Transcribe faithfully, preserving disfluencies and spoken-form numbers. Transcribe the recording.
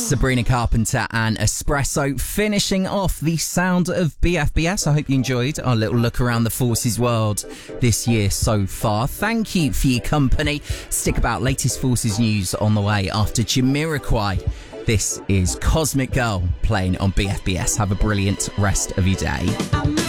Sabrina Carpenter and Espresso finishing off the sound of B F B S. I hope you enjoyed our little look around the Forces world this year so far. Thank you for your company. Stick about, latest Forces news on the way after Jamiroquai. This is Cosmic Girl playing on B F B S. Have a brilliant rest of your day.